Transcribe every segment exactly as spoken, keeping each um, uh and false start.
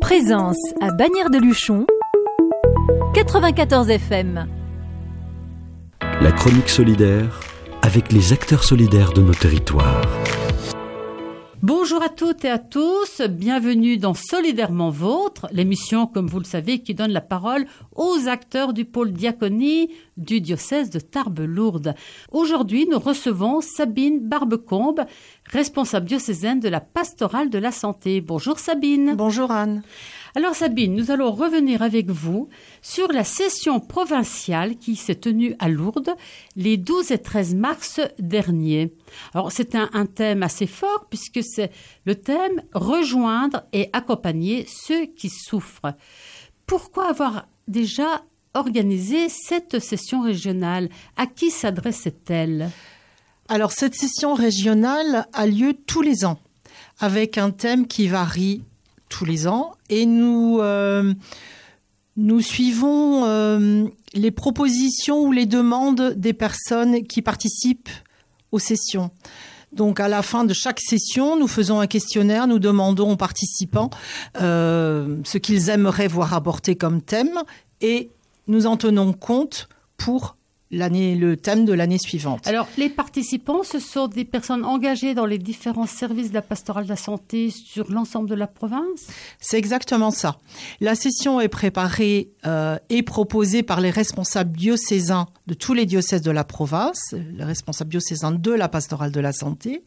Présence à Bagnères-de-Luchon, quatre-vingt-quatorze F M. La chronique solidaire avec les acteurs solidaires de nos territoires. Bonjour à toutes et à tous, bienvenue dans Solidairement Vôtre, l'émission, comme vous le savez, qui donne la parole aux acteurs du pôle diaconie du diocèse de Tarbes-Lourdes. Aujourd'hui, nous recevons Sabine Barbecombe, responsable diocésaine de la pastorale de la santé. Bonjour Sabine. Bonjour Anne. Alors Sabine, nous allons revenir avec vous sur la session provinciale qui s'est tenue à Lourdes les douze et treize mars dernier. Alors c'est un, un thème assez fort puisque c'est le thème « Rejoindre et accompagner ceux qui souffrent ». Pourquoi avoir déjà organisé cette session régionale? À qui s'adressait-elle? Alors cette session régionale a lieu tous les ans avec un thème qui varie tous les ans et nous euh, nous suivons euh, les propositions ou les demandes des personnes qui participent aux sessions. Donc à la fin de chaque session, nous faisons un questionnaire, nous demandons aux participants euh, ce qu'ils aimeraient voir abordé comme thème et nous en tenons compte pour l'année, le thème de l'année suivante. Alors, les participants, ce sont des personnes engagées dans les différents services de la pastorale de la santé sur l'ensemble de la province? C'est exactement ça. La session est préparée euh, et proposée par les responsables diocésains de tous les diocèses de la province, les responsables diocésains de la pastorale de la santé.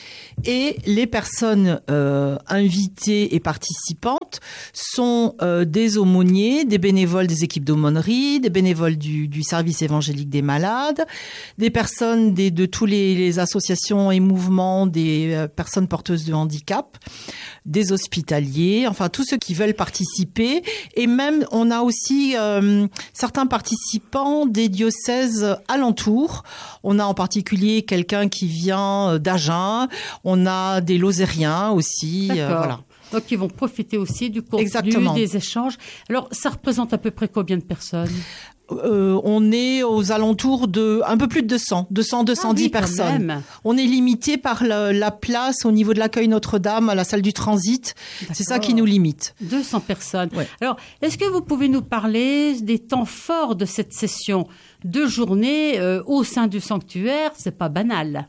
Et les personnes euh, invitées et participantes sont euh, des aumôniers, des bénévoles des équipes d'aumônerie, des bénévoles du, du service évangélique des malades, des personnes des, de tous les, les associations et mouvements des euh, personnes porteuses de handicap, des hospitaliers, enfin tous ceux qui veulent participer. Et même, on a aussi euh, certains participants des diocèses alentours. On a en particulier quelqu'un qui vient d'Agen. On a des Lozériens aussi. D'accord. Euh, voilà. Donc, ils vont profiter aussi du contenu, Exactement. Des échanges. Alors, ça représente à peu près combien de personnes? Euh, on est aux alentours de un peu plus de deux cents, deux cents, deux cent dix ah oui, personnes. Même. On est limité par la, la place au niveau de l'accueil Notre-Dame à la salle du transit. D'accord. C'est ça qui nous limite. deux cents personnes. Ouais. Alors, est-ce que vous pouvez nous parler des temps forts de cette session? Deux journées euh, au sein du sanctuaire, c'est pas banal.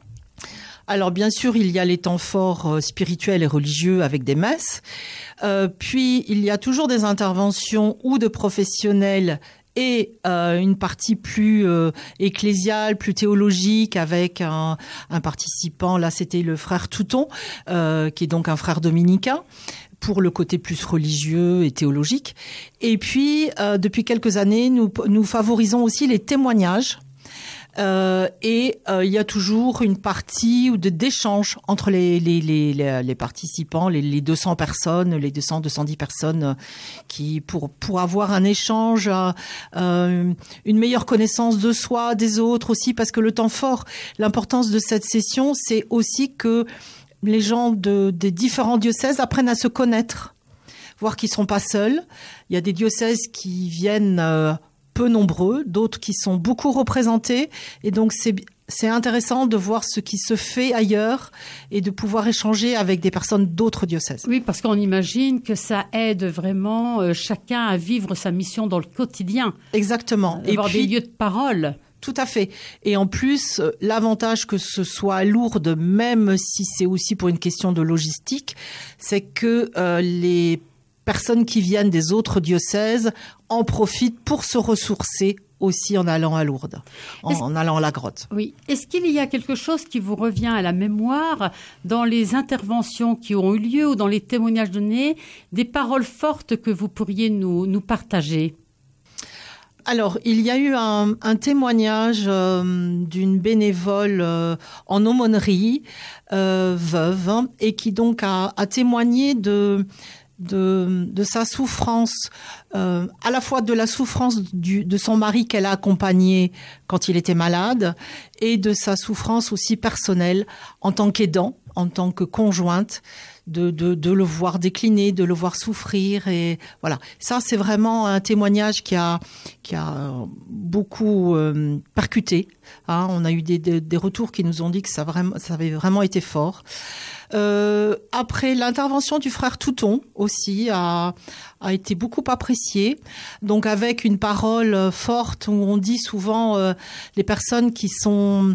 Alors bien sûr, il y a les temps forts euh, spirituels et religieux avec des messes. Euh, puis il y a toujours des interventions ou de professionnels et euh, une partie plus euh, ecclésiale, plus théologique avec un, un participant. Là, c'était le frère Touton, euh, qui est donc un frère dominicain, pour le côté plus religieux et théologique. Et puis, euh, depuis quelques années, nous, nous favorisons aussi les témoignages. Euh, et euh, il y a toujours une partie ou de d'échange entre les les les les participants, les, les deux cents personnes, les deux cents deux cent dix personnes euh, qui pour pour avoir un échange, euh, une meilleure connaissance de soi, des autres aussi, parce que le temps fort, l'importance de cette session, c'est aussi que les gens de des différents diocèses apprennent à se connaître, voir qu'ils sont pas seuls. Il y a des diocèses qui viennent euh, peu nombreux, d'autres qui sont beaucoup représentés. Et donc, c'est, c'est intéressant de voir ce qui se fait ailleurs et de pouvoir échanger avec des personnes d'autres diocèses. Oui, parce qu'on imagine que ça aide vraiment euh, chacun à vivre sa mission dans le quotidien. Exactement. Avoir et puis, des lieux de parole. Tout à fait. Et en plus, l'avantage que ce soit à Lourdes, même si c'est aussi pour une question de logistique, c'est que euh, les personnes qui viennent des autres diocèses en profitent pour se ressourcer aussi en allant à Lourdes, en, en allant à la grotte. Oui. Est-ce qu'il y a quelque chose qui vous revient à la mémoire dans les interventions qui ont eu lieu ou dans les témoignages donnés, des paroles fortes que vous pourriez nous, nous partager? Alors, il y a eu un, un témoignage euh, d'une bénévole euh, en aumônerie, euh, veuve, et qui donc a, a témoigné de... De, de sa souffrance, euh, à la fois de la souffrance du, de son mari qu'elle a accompagné quand il était malade et de sa souffrance aussi personnelle en tant qu'aidant, en tant que conjointe, de, de, de le voir décliner, de le voir souffrir. Et voilà, ça c'est vraiment un témoignage qui a, qui a beaucoup euh, percuté. Hein. On a eu des, des, des retours qui nous ont dit que ça, vraiment, ça avait vraiment été fort. Euh, après, l'intervention du frère Touton aussi a, a été beaucoup appréciée. Donc avec une parole forte où on dit souvent euh, les personnes qui sont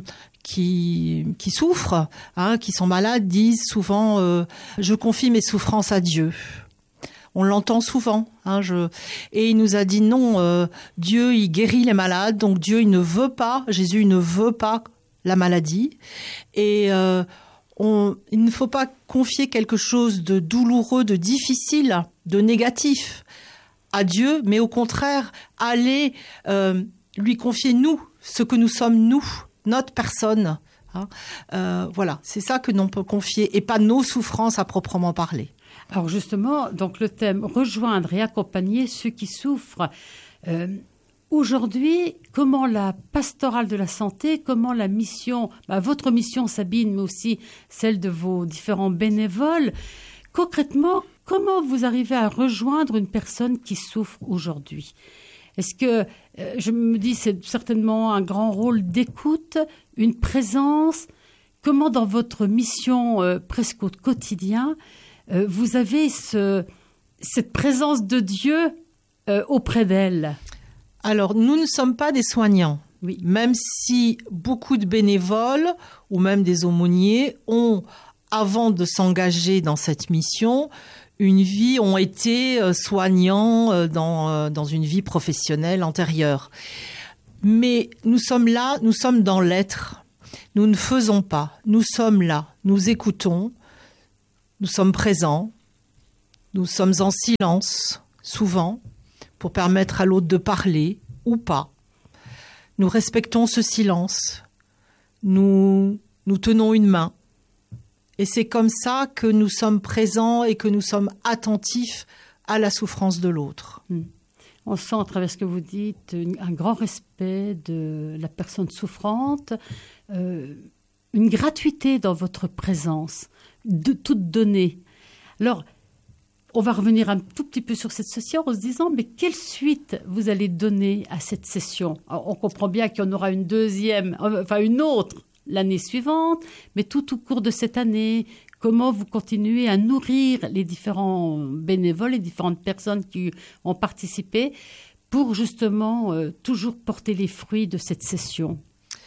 qui qui souffrent, hein, qui sont malades, disent souvent euh, je confie mes souffrances à Dieu. On l'entend souvent, hein, je... et il nous a dit non, euh, Dieu il guérit les malades, donc Dieu il ne veut pas, Jésus il ne veut pas la maladie, et euh, on... il ne faut pas confier quelque chose de douloureux, de difficile, de négatif à Dieu, mais au contraire aller euh, lui confier nous, ce que nous sommes nous, notre personne. Hein. Euh, voilà, c'est ça que l'on peut confier, et pas nos souffrances à proprement parler. Alors justement, donc le thème « Rejoindre et accompagner ceux qui souffrent euh, ». Aujourd'hui, comment la pastorale de la santé, comment la mission, bah, votre mission Sabine, mais aussi celle de vos différents bénévoles, concrètement, comment vous arrivez à rejoindre une personne qui souffre aujourd'hui ? Est-ce que, euh, je me dis, c'est certainement un grand rôle d'écoute, une présence ? Comment dans votre mission euh, presque au quotidien, Euh, vous avez ce, cette présence de Dieu euh, auprès d'elle? Alors, nous ne sommes pas des soignants. Oui. Même si beaucoup de bénévoles ou même des aumôniers ont, avant de s'engager dans cette mission, une vie, ont été soignants dans, dans une vie professionnelle antérieure. Mais nous sommes là, nous sommes dans l'être. Nous ne faisons pas. Nous sommes là. Nous écoutons. Nous sommes présents, nous sommes en silence, souvent, pour permettre à l'autre de parler ou pas. Nous respectons ce silence, nous, nous tenons une main. Et c'est comme ça que nous sommes présents et que nous sommes attentifs à la souffrance de l'autre. Mmh. On sent, à travers ce que vous dites, une, un grand respect de la personne souffrante, euh, une gratuité dans votre présence, de toute donnée. Alors, on va revenir un tout petit peu sur cette session en se disant, mais quelle suite vous allez donner à cette session ? Alors, on comprend bien qu'il y en aura une deuxième, enfin une autre l'année suivante, mais tout au cours de cette année, comment vous continuez à nourrir les différents bénévoles, les différentes personnes qui ont participé pour justement euh, toujours porter les fruits de cette session ?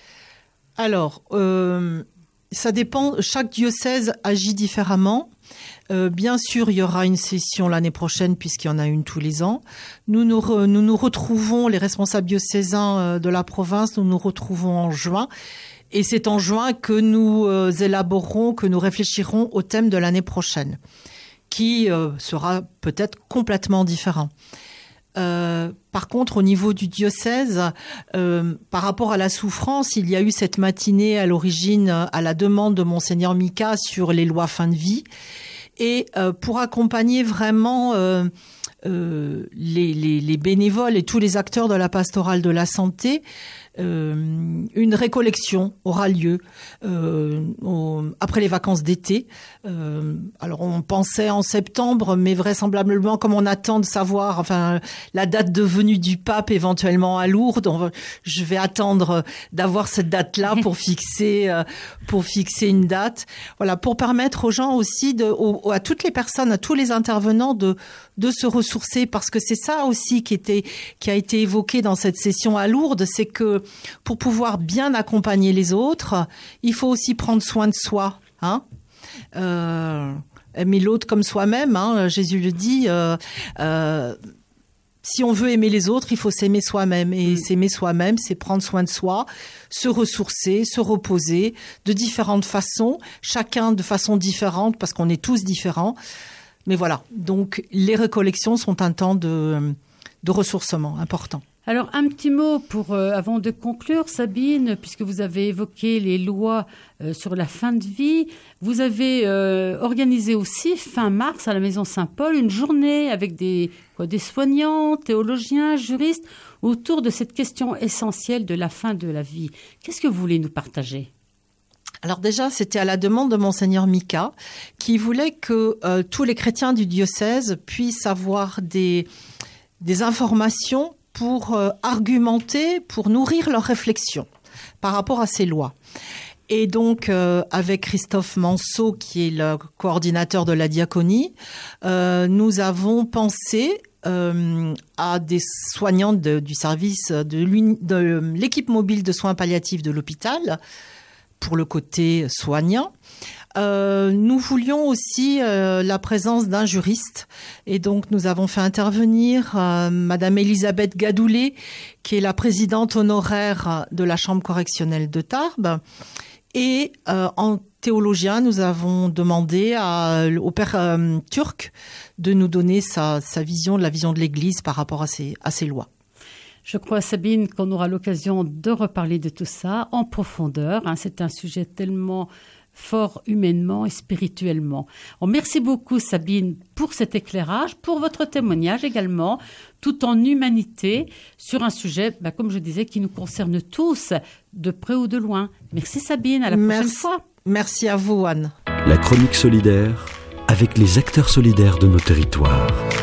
Alors, euh, ça dépend, chaque diocèse agit différemment. Euh, bien sûr, il y aura une session l'année prochaine puisqu'il y en a une tous les ans. Nous nous, re, nous, nous retrouvons, les responsables diocésains de la province, nous nous retrouvons en juin. Et c'est en juin que nous euh, élaborerons, que nous réfléchirons au thème de l'année prochaine, qui euh, sera peut-être complètement différent. Euh, par contre, au niveau du diocèse, euh, par rapport à la souffrance, il y a eu cette matinée à l'origine, à la demande de Monseigneur Mika, sur les lois fin de vie. Et euh, pour accompagner vraiment euh, euh, les, les, les bénévoles et tous les acteurs de la pastorale de la santé, euh, une récollection aura lieu euh, au, après les vacances d'été. Euh, alors on pensait en septembre, mais vraisemblablement, comme on attend de savoir, enfin la date de venue du pape éventuellement à Lourdes, on va, je vais attendre d'avoir cette date-là pour fixer euh, pour fixer une date. Voilà, pour permettre aux gens aussi de, aux, à toutes les personnes, à tous les intervenants de de se ressourcer, parce que c'est ça aussi qui était qui a été évoqué dans cette session à Lourdes, c'est que pour pouvoir bien accompagner les autres, il faut aussi prendre soin de soi, hein. Euh, aimer l'autre comme soi-même, hein, Jésus le dit. Euh, euh, si on veut aimer les autres, il faut s'aimer soi-même. Et mmh. s'aimer soi-même, c'est prendre soin de soi, se ressourcer, se reposer de différentes façons, chacun de façon différente, parce qu'on est tous différents. Mais voilà, donc les récollections sont un temps de, de ressourcement important. Alors, un petit mot pour, euh, avant de conclure, Sabine, puisque vous avez évoqué les lois euh, sur la fin de vie. Vous avez euh, organisé aussi, fin mars, à la Maison Saint-Paul, une journée avec des, quoi, des soignants, théologiens, juristes, autour de cette question essentielle de la fin de la vie. Qu'est-ce que vous voulez nous partager ? Alors déjà, c'était à la demande de Monseigneur Mika, qui voulait que euh, tous les chrétiens du diocèse puissent avoir des, des informations pour euh, argumenter, pour nourrir leurs réflexions par rapport à ces lois. Et donc, euh, avec Christophe Manceau, qui est le coordinateur de la diaconie, euh, nous avons pensé euh, à des soignants de, du service de, de l'équipe mobile de soins palliatifs de l'hôpital, pour le côté soignant. Euh, nous voulions aussi euh, la présence d'un juriste et donc nous avons fait intervenir euh, Madame Elisabeth Gadoulet, qui est la présidente honoraire de la Chambre correctionnelle de Tarbes. Et euh, en théologien, nous avons demandé à, au père euh, turc de nous donner sa, sa vision, la vision de l'Église par rapport à ces, à ces lois. Je crois, Sabine, qu'on aura l'occasion de reparler de tout ça en profondeur. Hein. C'est un sujet tellement fort humainement et spirituellement. Bon, merci beaucoup, Sabine, pour cet éclairage, pour votre témoignage également, tout en humanité, sur un sujet, bah, comme je disais, qui nous concerne tous, de près ou de loin. Merci, Sabine, à la merci, prochaine fois. Merci à vous, Anne. La chronique solidaire avec les acteurs solidaires de nos territoires.